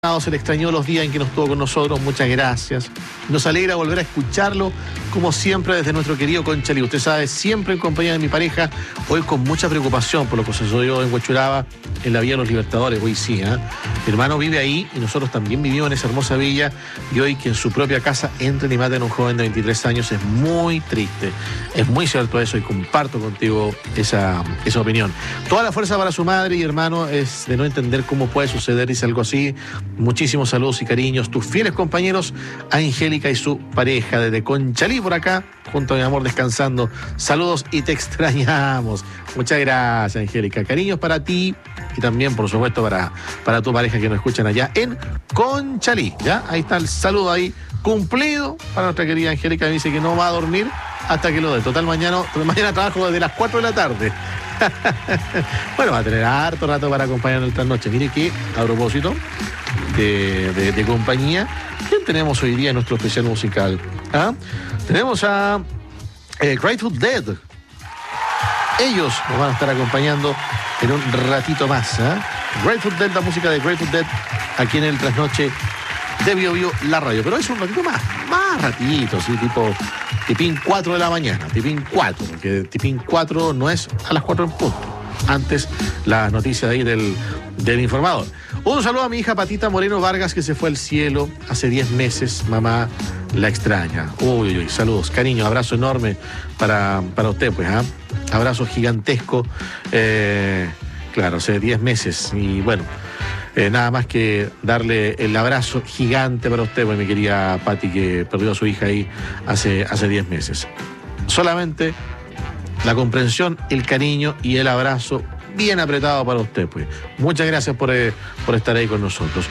Se le extrañó los días en que nos estuvo con nosotros, muchas gracias. Nos alegra volver a escucharlo, como siempre, desde nuestro querido Conchalí. Usted sabe, siempre en compañía de mi pareja, hoy con mucha preocupación por lo que sucedió en Huechuraba, en la Villa de los Libertadores. Hoy sí, mi hermano vive ahí y nosotros también vivimos en esa hermosa villa, y hoy que en su propia casa entren y maten a un joven de 23 años es muy triste. Es muy cierto eso y comparto contigo esa opinión. Toda la fuerza para su madre y hermano es de no entender cómo puede suceder, dice algo así. Muchísimos saludos y cariños, tus fieles compañeros, Angélica y su pareja, desde Conchalí por acá, junto a mi amor descansando. Saludos y te extrañamos. Muchas gracias, Angélica. Cariños para ti y también, por supuesto, para tu pareja que nos escuchan allá en Conchalí. ¿Ya? Ahí está el saludo ahí cumplido para nuestra querida Angélica, que dice que no va a dormir hasta que lo dé. Total, mañana trabajo desde las 4 de la tarde. Bueno, va a tener harto rato para acompañarnos esta noche. Mire que, a propósito de compañía, ¿quién tenemos hoy día en nuestro especial musical? Tenemos a Grateful Dead. Ellos nos van a estar acompañando en un ratito más. Grateful Dead, la música de Grateful Dead, aquí en el Trasnoche de Bio Bio, la radio. Pero es un ratito más ratito, sí, tipo tipín 4 de la mañana, tipín 4, porque tipín 4 no es a las 4 en punto. Antes, las noticias de ahí del informador. Un saludo a mi hija Patita Moreno Vargas, que se fue al cielo hace 10 meses. Mamá la extraña. Uy, saludos, cariño, abrazo enorme para usted, pues, abrazo gigantesco. Claro, hace 10 meses. Y bueno, nada más que darle el abrazo gigante para usted, pues, mi querida Pati, que perdió a su hija ahí hace 10 meses. Solamente la comprensión, el cariño y el abrazo bien apretado para usted, pues. Muchas gracias por estar ahí con nosotros.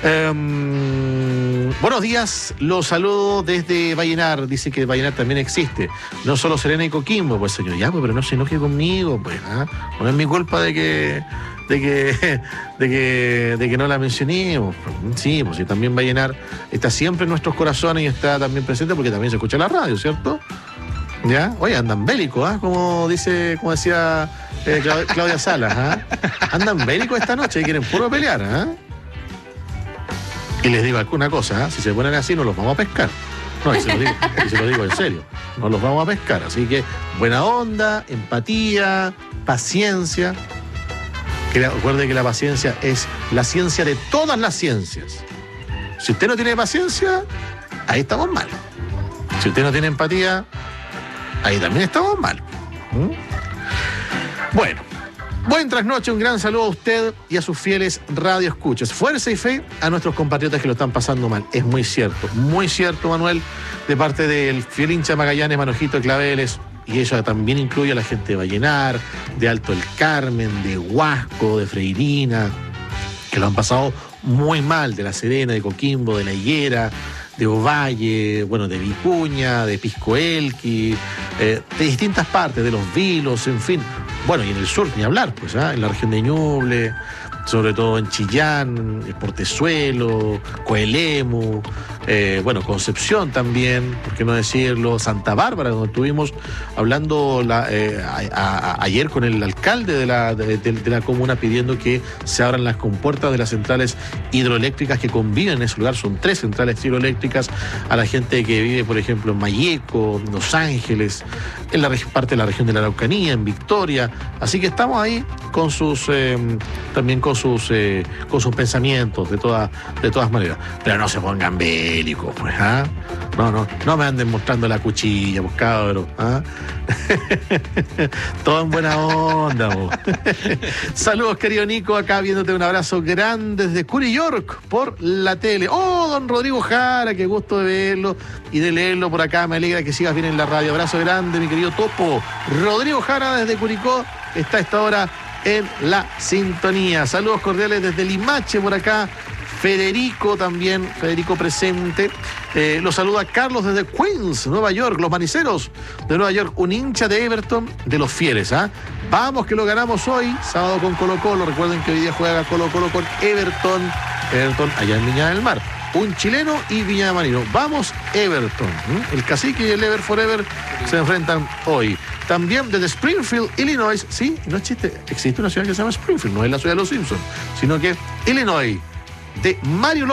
Buenos días, los saludo desde Vallenar. Dice que Vallenar también existe, no solo Serena y Coquimbo. Pues, señor, ya, pues, pero no se enoje conmigo, pues. No es mi culpa de que no la mencionemos. Sí, pues sí, también Vallenar está siempre en nuestros corazones y está también presente porque también se escucha la radio, ¿cierto? ¿Ya? Oye, andan bélicos, como decía Claudia Salas, Andan bélicos esta noche y quieren puro pelear, Y les digo alguna cosa, si se ponen así, no los vamos a pescar. No, y se lo digo en serio, no los vamos a pescar. Así que buena onda, empatía, paciencia. Recuerde que la paciencia es la ciencia de todas las ciencias. Si usted no tiene paciencia, ahí estamos mal. Si usted no tiene empatía, ahí también estamos mal. Bueno, buen trasnoche, un gran saludo a usted y a sus fieles radioescuchas. Fuerza y fe a nuestros compatriotas que lo están pasando mal. Es muy cierto, Manuel, de parte del fiel hincha Magallanes, Manojito de Claveles. Y eso también incluye a la gente de Vallenar, de Alto el Carmen, de Huasco, de Freirina, que lo han pasado muy mal, de La Serena, de Coquimbo, de La Higuera, de Ovalle, bueno, de Vicuña, de Piscoelqui, de distintas partes, de Los Vilos, en fin. Bueno, y en el sur, ni hablar, pues, en la región de Ñuble, sobre todo en Chillán, Portezuelo, Coelemu, bueno, Concepción también, por qué no decirlo, Santa Bárbara, donde estuvimos hablando ayer con el alcalde de la comuna pidiendo que se abran las compuertas de las centrales hidroeléctricas que conviven en ese lugar. Son 3 centrales hidroeléctricas, a la gente que vive, por ejemplo, en Malleco, en Los Ángeles, en la parte de la región de la Araucanía, en Victoria. Así que estamos ahí con sus también con sus pensamientos de todas maneras. Pero no se pongan bélicos, pues, No me anden mostrando la cuchilla, pues, cabros, Todo en buena onda, pues. Saludos, querido Nico, acá viéndote, un abrazo grande desde Curry York por la tele. Oh, don Rodrigo Jara, qué gusto de verlo y de leerlo por acá. Me alegra que sigas bien en la radio. Abrazo grande, mi querido Topo. Rodrigo Jara desde Curicó está a esta hora en la sintonía. Saludos cordiales desde Limache por acá. Federico también, Federico presente. Los saluda Carlos desde Queens, Nueva York, los maniceros de Nueva York, un hincha de Everton de los fieles. Vamos que lo ganamos hoy, sábado con Colo Colo. Recuerden que hoy día juega Colo Colo con Everton allá en Viña del Mar. Un chileno y Viña de Marino. Vamos, Everton. El Cacique y el Ever Forever se enfrentan hoy. También desde Springfield, Illinois. Sí, no es chiste. Existe una ciudad que se llama Springfield. No es la ciudad de los Simpsons, sino que Illinois. de Mario